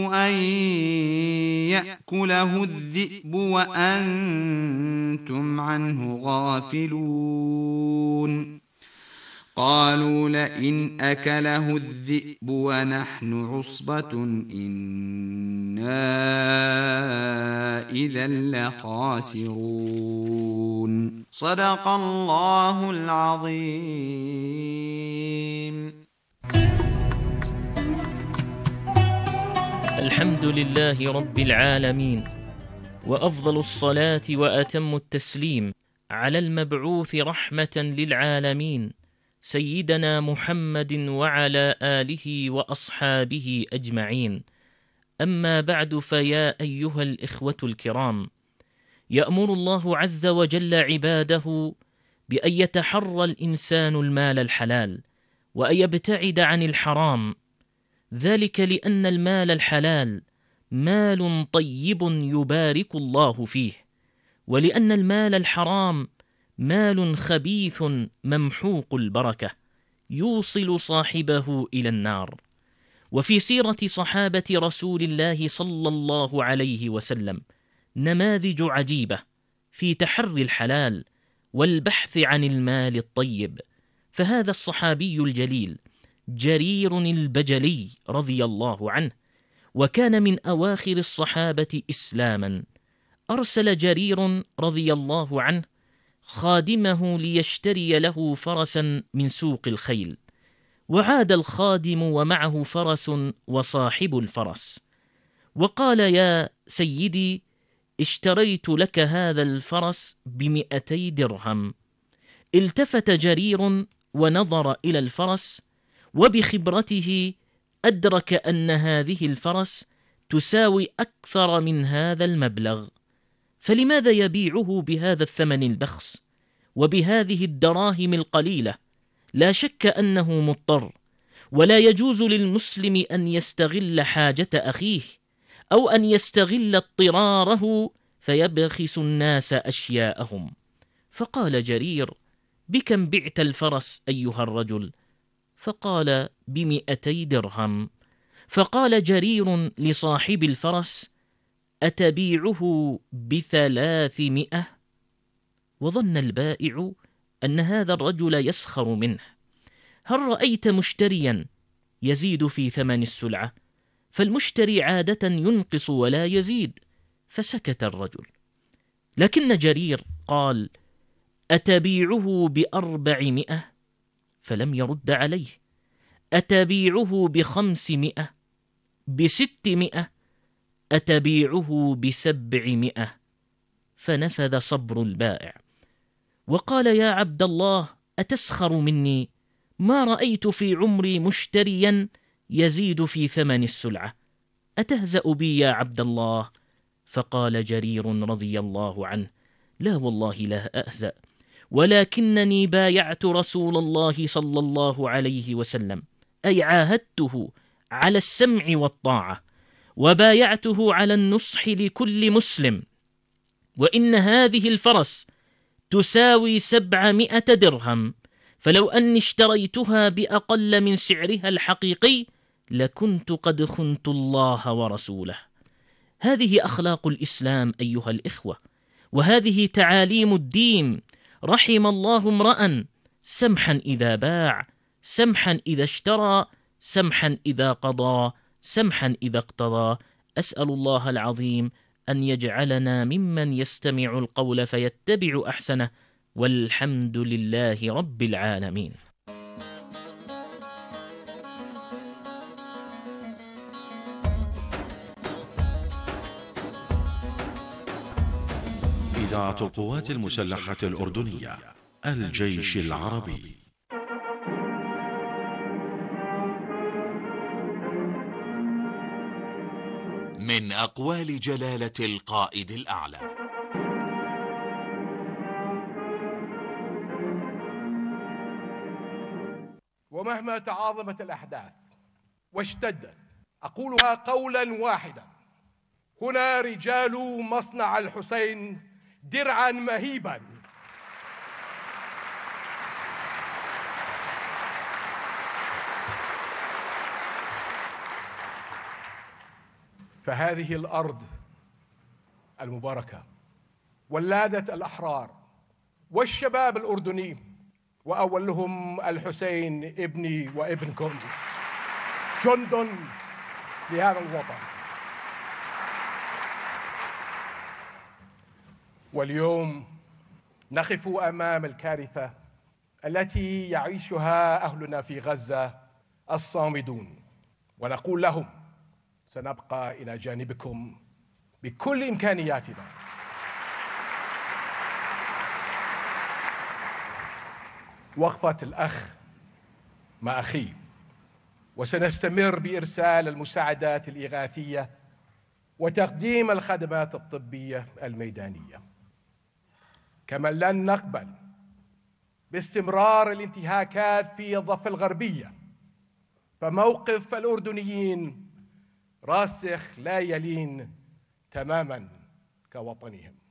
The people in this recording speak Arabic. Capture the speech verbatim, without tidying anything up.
أن يأكله الذئب وأنتم عنه غافلون قالوا لئن أكله الذئب ونحن عصبة إنا إذا لخاسرون. صدق الله العظيم. الحمد لله رب العالمين، وأفضل الصلاة وأتم التسليم على المبعوث رحمة للعالمين سيدنا محمد وعلى آله وأصحابه أجمعين. أما بعد، فيا أيها الإخوة الكرام، يأمر الله عز وجل عباده بأن يتحرى الإنسان المال الحلال وأن يبتعد عن الحرام، ذلك لأن المال الحلال مال طيب يبارك الله فيه، ولأن المال الحرام مال خبيث ممحوق البركة يوصل صاحبه إلى النار. وفي سيرة صحابة رسول الله صلى الله عليه وسلم نماذج عجيبة في تحري الحلال والبحث عن المال الطيب. فهذا الصحابي الجليل جرير البجلي رضي الله عنه، وكان من أواخر الصحابة إسلاما. أرسل جرير رضي الله عنه خادمه ليشتري له فرسا من سوق الخيل، وعاد الخادم ومعه فرس وصاحب الفرس، وقال: يا سيدي، اشتريت لك هذا الفرس بمئتي درهم. التفت جرير ونظر إلى الفرس، وبخبرته أدرك أن هذه الفرس تساوي أكثر من هذا المبلغ، فلماذا يبيعه بهذا الثمن البخس وبهذه الدراهم القليلة؟ لا شك أنه مضطر، ولا يجوز للمسلم أن يستغل حاجة أخيه أو أن يستغل اضطراره فيبخس الناس أشياءهم. فقال جرير: بكم بعت الفرس أيها الرجل؟ فقال: بمئتي درهم. فقال جرير لصاحب الفرس: أتبيعه بثلاثمائة؟ وظن البائع أن هذا الرجل يسخر منه. هل رأيت مشتريا يزيد في ثمن السلعة؟ فالمشتري عادة ينقص ولا يزيد. فسكت الرجل، لكن جرير قال: أتبيعه بأربعمائة؟ فلم يرد عليه. أتبيعه بخمسمائة؟ بستمائة؟ أتبيعه بسبعمائة؟ فنفذ صبر البائع، وقال: يا عبد الله، أتسخر مني؟ ما رأيت في عمري مشتريا يزيد في ثمن السلعة، أتهزأ بي يا عبد الله؟ فقال جرير رضي الله عنه: لا والله لا أهزأ، ولكنني بايعت رسول الله صلى الله عليه وسلم، أي عاهدته على السمع والطاعة، وبايعته على النصح لكل مسلم، وإن هذه الفرس تساوي سبعمائة درهم، فلو أني اشتريتها بأقل من سعرها الحقيقي لكنت قد خنت الله ورسوله. هذه أخلاق الإسلام أيها الإخوة، وهذه تعاليم الدين. رحم الله امرأ سمحا إذا باع، سمحا إذا اشترى، سمحا إذا قضى، سمحا إذا اقتضى. أسأل الله العظيم أن يجعلنا ممن يستمع القول فيتبع أحسنه، والحمد لله رب العالمين. إذاعة القوات المسلحة الأردنية، الجيش العربي. من أقوال جلالة القائد الأعلى: ومهما تعاظمت الأحداث واشتدت، أقولها قولا واحدا: هنا رجال مصنع الحسين درعا مهيبا فهذه الأرض المباركة ولادة الأحرار والشباب الأردني، وأولهم الحسين ابني وابنكم، جند لهذا الوطن. واليوم نقف أمام الكارثة التي يعيشها أهلنا في غزة الصامدون، ونقول لهم سنبقى إلى جانبكم بكل إمكانياتنا. وقفة الأخ مع أخيه، وسنستمر بإرسال المساعدات الإغاثية وتقديم الخدمات الطبية الميدانية. كما لن نقبل باستمرار الانتهاكات في الضفة الغربية، فموقف الأردنيين راسخ لا يلين تماما كوطنهم.